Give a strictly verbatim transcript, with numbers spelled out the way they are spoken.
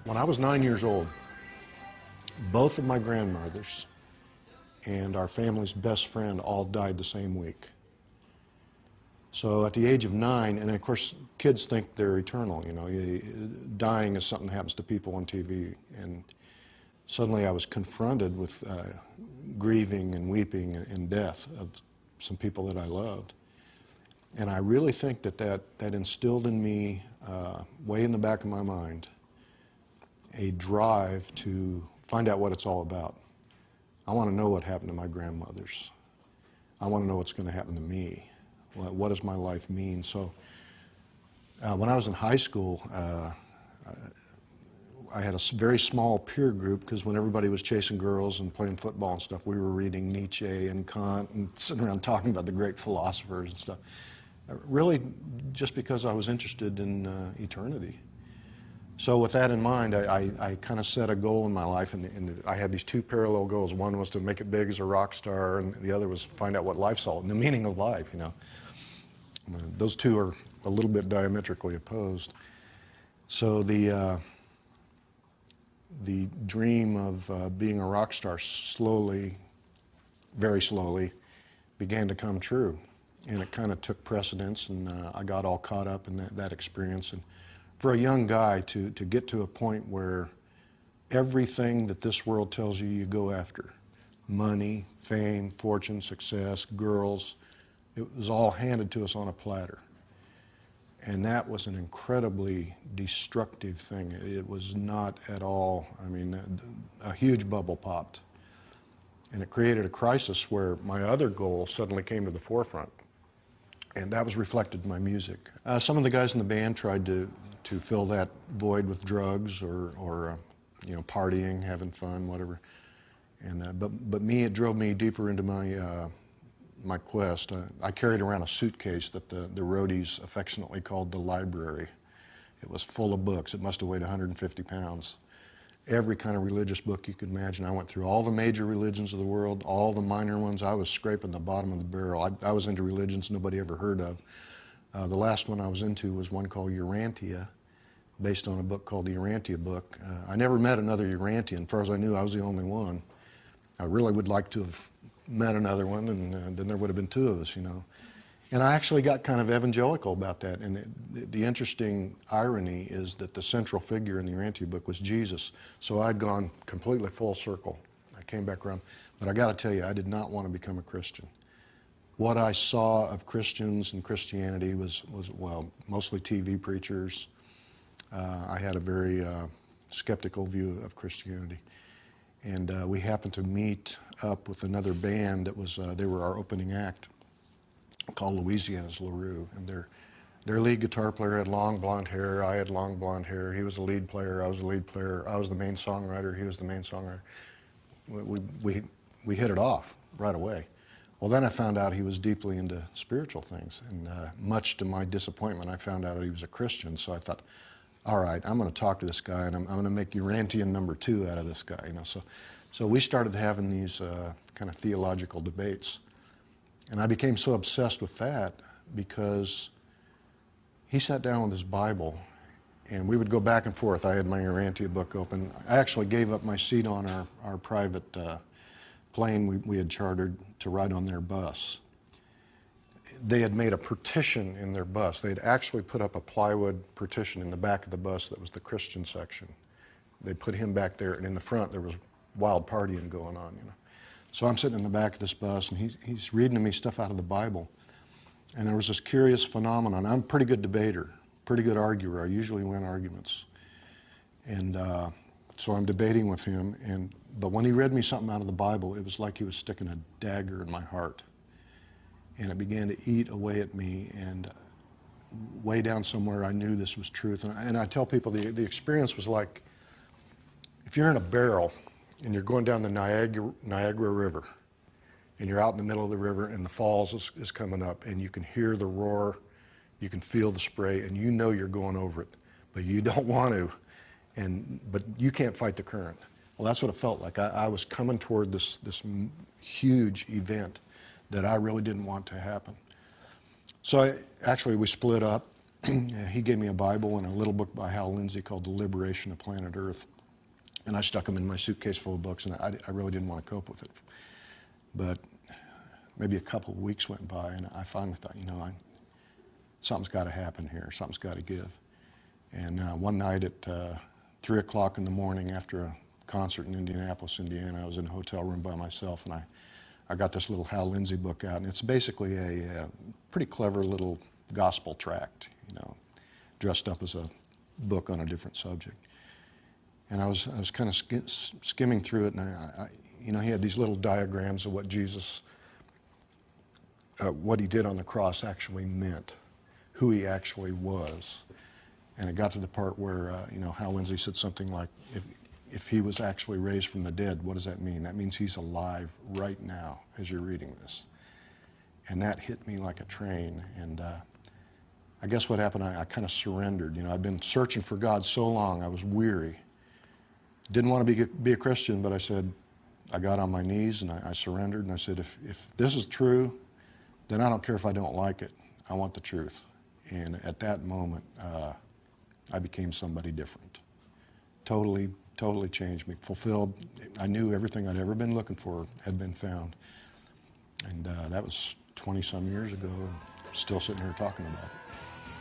When I was nine years old, both of my grandmothers and our family's best friend all died the same week. So at the age of nine, and of course kids think they're eternal, you know, you, dying is something that happens to people on T V, and suddenly I was confronted with uh, grieving and weeping and death of some people that I loved. And I really think that that, that instilled in me, uh, way in the back of my mind, a drive to find out what it's all about. I want to know what happened to my grandmothers. I want to know what's going to happen to me. What, what does my life mean? So uh, when I was in high school, uh, I had a very small peer group, because when everybody was chasing girls and playing football and stuff, we were reading Nietzsche and Kant and sitting around talking about the great philosophers and stuff. Really just because I was interested in uh, eternity. So with that in mind, I, I, I kind of set a goal in my life, and, and I had these two parallel goals. One was to make it big as a rock star, and the other was find out what life's all, and the meaning of life, you know. Uh, those two are a little bit diametrically opposed. So the, uh, the dream of uh, being a rock star slowly, very slowly, began to come true. And it kind of took precedence, and uh, I got all caught up in that, that experience. And for a young guy to, to get to a point where everything that this world tells you you go after, money, fame, fortune, success, girls, it was all handed to us on a platter. And that was an incredibly destructive thing. It was not at all, I mean, a, a huge bubble popped. And it created a crisis where my other goal suddenly came to the forefront. And that was reflected in my music. Uh, some of the guys in the band tried to, to fill that void with drugs or, or uh, you know, partying, having fun, whatever. And, uh, but, but me, it drove me deeper into my, uh, my quest. Uh, I carried around a suitcase that the, the roadies affectionately called the library. It was full of books. It must have weighed one hundred fifty pounds. Every kind of religious book you could imagine. I went through all the major religions of the world, all the minor ones. I was scraping the bottom of the barrel. I, I was into religions nobody ever heard of. Uh, the last one I was into was one called Urantia, based on a book called the Urantia Book. Uh, I never met another Urantian. As far as I knew, I was the only one. I really would like to have met another one, and uh, then there would have been two of us, you know. And I actually got kind of evangelical about that. And it, the interesting irony is that the central figure in the Urantia Book was Jesus. So I'd gone completely full circle. I came back around. But I got to tell you, I did not want to become a Christian. What I saw of Christians and Christianity was, was well, mostly T V preachers. Uh, I had a very uh, skeptical view of Christianity. And uh, we happened to meet up with another band that was, uh, they were our opening act, called Louisiana's LaRue, and their their lead guitar player had long blonde hair. I had long blonde hair. He was the lead player. I was the lead player. I was the main songwriter. He was the main songwriter. We we we, we hit it off right away. Well, then I found out he was deeply into spiritual things, and uh, much to my disappointment, I found out he was a Christian. So I thought, all right, I'm going to talk to this guy, and I'm, I'm going to make Urantian number two out of this guy. You know, so so we started having these uh, kind of theological debates. And I became so obsessed with that because he sat down with his Bible, and we would go back and forth. I had my Urantia book open. I actually gave up my seat on our, our private uh, plane we, we had chartered to ride on their bus. They had made a partition in their bus. They had actually put up a plywood partition in the back of the bus that was the Christian section. They put him back there, and in the front there was wild partying going on, you know. So I'm sitting in the back of this bus, and he's, he's reading to me stuff out of the Bible. And there was this curious phenomenon. I'm a pretty good debater, pretty good arguer. I usually win arguments. And uh, so I'm debating with him, and but when he read me something out of the Bible, it was like he was sticking a dagger in my heart. And it began to eat away at me, and way down somewhere I knew this was truth. And I, and I tell people the, the experience was like, if you're in a barrel, and you're going down the Niagara, Niagara River, and you're out in the middle of the river, and the falls is, is coming up, and you can hear the roar, you can feel the spray, and you know you're going over it, but you don't want to, and but you can't fight the current. Well, that's what it felt like. I, I was coming toward this, this huge event that I really didn't want to happen. So I, actually we split up, he gave me a Bible and a little book by Hal Lindsey called The Liberation of Planet Earth. And I stuck them in my suitcase full of books, and I, I really didn't want to cope with it. But maybe a couple of weeks went by, and I finally thought, you know, I, something's got to happen here. Something's got to give. And uh, one night at uh, three o'clock in the morning after a concert in Indianapolis, Indiana, I was in a hotel room by myself, and I, I got this little Hal Lindsey book out, and it's basically a, a pretty clever little gospel tract, you know, dressed up as a book on a different subject. And I was I was kind of sk skimming through it, and I, I, you know, he had these little diagrams of what Jesus, uh, what he did on the cross actually meant, who he actually was. And it got to the part where, uh, you know, Hal Lindsey said something like, if, if he was actually raised from the dead, what does that mean? That means he's alive right now as you're reading this. And that hit me like a train. And uh, I guess what happened, I, I kind of surrendered. You know, I'd been searching for God so long, I was weary. Didn't want to be, be a Christian, but I said, I got on my knees and I, I surrendered, and I said, if, if this is true, then I don't care if I don't like it. I want the truth. And at that moment, uh, I became somebody different. Totally, totally changed me, fulfilled. I knew everything I'd ever been looking for had been found. And uh, that was twenty some years ago, and still sitting here talking about it.